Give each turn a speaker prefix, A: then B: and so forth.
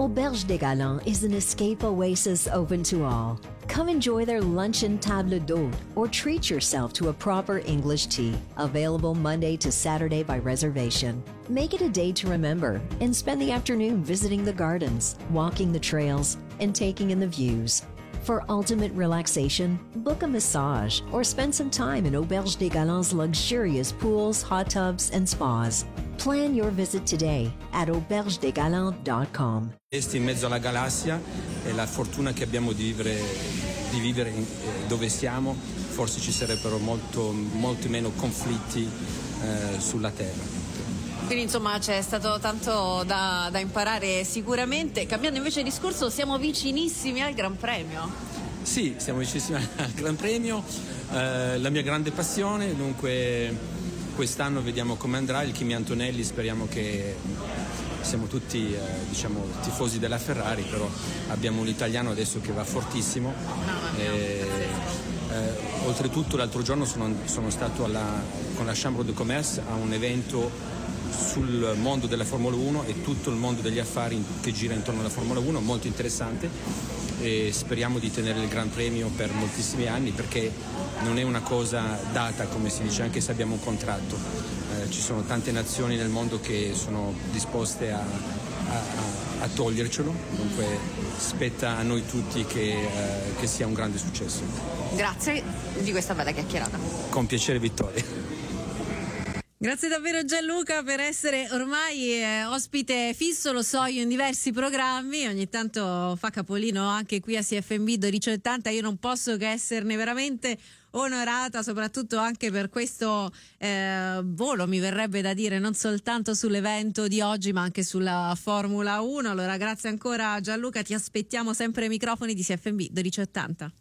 A: Auberge des Galants is an escape oasis open to all. Come enjoy their luncheon table d'hôte or treat yourself to a proper English tea, available Monday to Saturday by reservation. Make it a day to remember and spend the afternoon visiting the gardens, walking the trails, and taking in the views. For ultimate relaxation, book a massage or spend some time in Auberge des Galants' luxurious pools, hot tubs, and spas. Plan your visit today at aubergedesgalants.com.
B: In mezzo alla galassia e la fortuna che abbiamo di vivere dove siamo, forse ci sarebbero molti meno conflitti sulla Terra.
C: Quindi insomma c'è stato tanto da imparare sicuramente. Cambiando invece discorso, siamo vicinissimi al Gran Premio.
B: Sì, siamo vicinissimi al Gran Premio, la mia grande passione, dunque quest'anno vediamo come andrà. Il Kimi Antonelli, speriamo che siamo tutti tifosi della Ferrari, però abbiamo un italiano adesso che va fortissimo. Oltretutto l'altro giorno sono stato con la Chambre de Commerce a un evento sul mondo della Formula 1 e tutto il mondo degli affari che gira intorno alla Formula 1, molto interessante, e speriamo di tenere il Gran Premio per moltissimi anni, perché non è una cosa data, come si dice, anche se abbiamo un contratto. Ci sono tante nazioni nel mondo che sono disposte a togliercelo, dunque spetta a noi tutti che sia un grande successo.
C: Grazie di questa bella chiacchierata.
B: Con piacere, Vittoria.
C: Grazie davvero Gianluca per essere ormai ospite fisso, lo so io, in diversi programmi, ogni tanto fa capolino anche qui a CFM 1280, io non posso che esserne veramente onorata, soprattutto anche per questo volo, mi verrebbe da dire, non soltanto sull'evento di oggi ma anche sulla Formula 1. Allora grazie ancora Gianluca, ti aspettiamo sempre ai microfoni di CFM 1280.